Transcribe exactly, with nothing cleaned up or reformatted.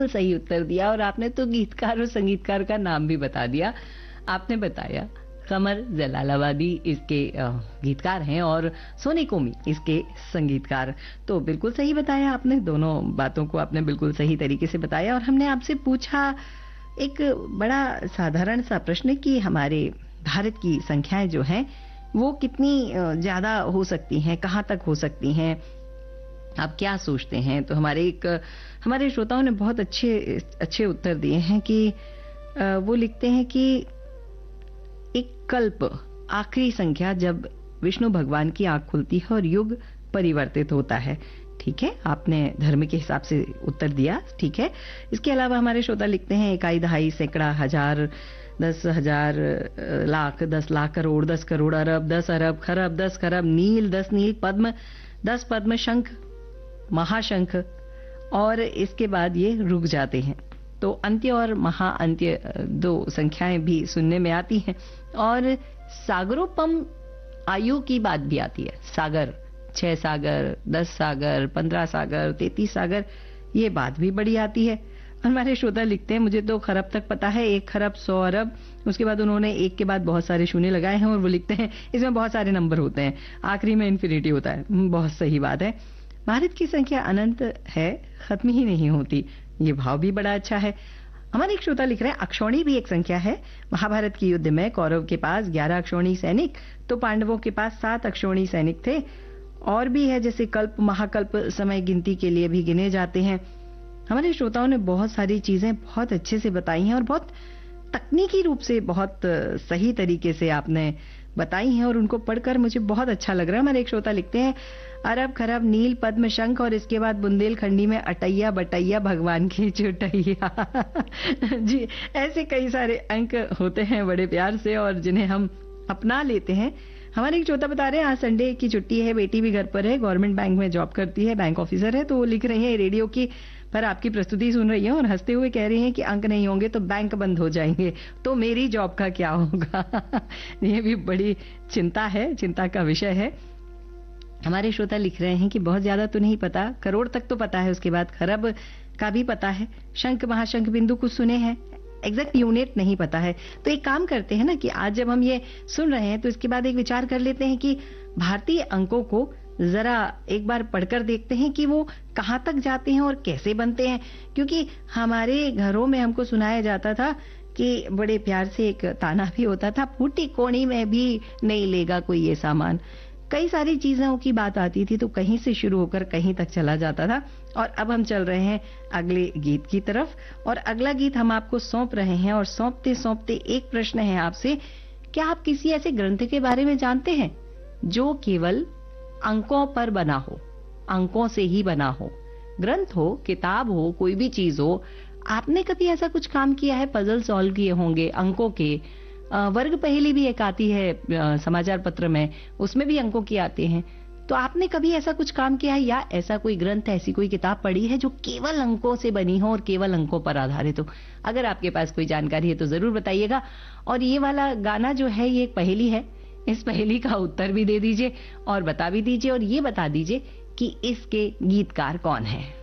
सही उत्तर दिया और आपने तो गीतकार और संगीतकार का नाम भी बता दिया। आपने बताया कमर जलालाबादी इसके अ, गीतकार हैं और सोनी कोमी इसके संगीतकार। तो बिल्कुल सही बताया आपने, दोनों बातों को आपने बिल्कुल सही तरीके से बताया। और हमने आपसे पूछा एक बड़ा साधारण सा प्रश्न कि हमारे भारत की संख्याएं जो हैं वो कितनी अ, ज्यादा हो सकती हैं, कहाँ तक हो सकती हैं, आप क्या सोचते हैं? तो हमारे एक हमारे श्रोताओं ने बहुत अच्छे अच्छे उत्तर दिए हैं कि अ, वो लिखते हैं कि एक कल्प, आखिरी संख्या जब विष्णु भगवान की आंख खुलती है और युग परिवर्तित होता है। ठीक है, आपने धर्म के हिसाब से उत्तर दिया, ठीक है। इसके अलावा हमारे श्रोता लिखते हैं इकाई, दहाई, सैकड़ा, हजार, दस हजार, अ, लाख, दस लाख, करोड़, दस करोड़, अरब, दस अरब, खरब, दस खरब, नील, दस नील, पद्म, दस पद्म, शंख, महाशंख, और इसके बाद ये रुक जाते हैं। तो अंत्य और महाअंत्य दो संख्याएं भी सुनने में आती हैं। और सागरोपम आयु की बात भी आती है। सागर, छह सागर, दस सागर, पंद्रह सागर, तैतीस सागर, ये बात भी बड़ी आती है। हमारे श्रोता लिखते हैं मुझे तो खरब तक पता है, एक खरब, सौ अरब, उसके बाद उन्होंने एक के बाद बहुत सारे शून्य लगाए हैं और वो लिखते हैं इसमें बहुत सारे नंबर होते हैं, आखिरी में इन्फिनिटी होता है। बहुत सही बात है। भारत की संख्या अनंत है, खत्म ही नहीं होती, ये भाव भी बड़ा अच्छा है। हमारे एक श्रोता लिख रहे हैं अक्षौणी भी एक संख्या है। महाभारत के युद्ध में कौरव के पास ग्यारह अक्षौणी सैनिक तो पांडवों के पास सात अक्षौणी सैनिक थे। और भी है जैसे कल्प, महाकल्प समय गिनती के लिए भी गिने जाते हैं। हमारे श्रोताओं ने बहुत सारी चीजें बहुत अच्छे से बताई हैं और बहुत तकनीकी रूप से बहुत सही तरीके से आपने बताई हैं और उनको पढ़कर मुझे बहुत अच्छा लग रहा है। हमारे एक श्रोता लिखते हैं अरब, खरब, नील, पद्म, शंख, और इसके बाद बुंदेलखंडी में अटैया बटैया भगवान की चुटैया। जी, ऐसे कई सारे अंक होते हैं बड़े प्यार से और जिन्हें हम अपना लेते हैं। हमारे एक श्रोता बता रहे हैं आज संडे की छुट्टी है, बेटी भी घर पर है, गवर्नमेंट बैंक में जॉब करती है, बैंक ऑफिसर है। तो वो लिख रही है रेडियो की पर आपकी प्रस्तुति सुन रही है और हंसते हुए कह रही हैं कि अंक नहीं होंगे तो बैंक बंद हो जाएंगे, तो मेरी जॉब का क्या होगा? ये भी बड़ी चिंता है, चिंता का विषय है। हमारे श्रोता लिख रहे हैं कि बहुत ज्यादा तो नहीं पता, करोड़ तक तो पता है, उसके बाद खरब का भी पता है, शंख, महाशंख, बिंदु कुछ सुने हैं, एग्जैक्ट यूनिट नहीं पता है। तो एक काम करते हैं ना कि आज जब हम ये सुन रहे हैं तो इसके बाद एक विचार कर लेते हैं कि भारतीय अंकों को जरा एक बार पढ़कर देखते हैं कि वो कहां तक जाते हैं और कैसे बनते हैं। क्योंकि हमारे घरों में हमको सुनाया जाता था कि बड़े प्यार से एक ताना भी होता था, फूटी कोणी में भी नहीं लेगा कोई ये सामान। कई सारी चीजों की बात आती थी तो कहीं से शुरू होकर कहीं तक चला जाता था। और अब हम चल रहे हैं अगले गीत की तरफ और अगला गीत हम आपको सौंप रहे हैं। और सौंपते सौंपते एक प्रश्न है आपसे, क्या आप किसी ऐसे ग्रंथ के बारे में जानते हैं जो केवल अंकों पर बना हो, अंकों से ही बना हो? ग्रंथ हो, किताब हो, कोई भी चीज हो, आपने कभी ऐसा कुछ काम किया है? पजल सॉल्व किए होंगे अंकों के। अ, वर्ग पहेली भी एक आती है अ, समाचार पत्र में, उसमें भी अंकों की आते हैं। तो आपने कभी ऐसा कुछ काम किया है या ऐसा कोई ग्रंथ, ऐसी कोई किताब पढ़ी है जो केवल अंकों से बनी हो और केवल अंकों पर आधारित हो? अगर आपके पास कोई जानकारी है तो जरूर बताइएगा। और ये वाला गाना जो है ये एक पहेली है, इस पहेली का उत्तर भी दे दीजिए और बता भी दीजिए और ये बता दीजिए कि इसके गीतकार कौन है।